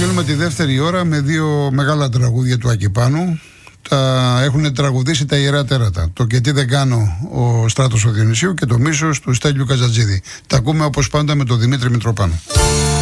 Τελειώνουμε τη δεύτερη ώρα με δύο μεγάλα τραγούδια του Ακιπάνου. Τα έχουν τραγουδήσει τα Ιερά Τέρατα. Το «Και τι δεν κάνω» ο Στράτος ο Διονυσίου και το «Μίσος» του Στέλιου Καζατζίδη. Τα ακούμε όπως πάντα με τον Δημήτρη Μητροπάνο.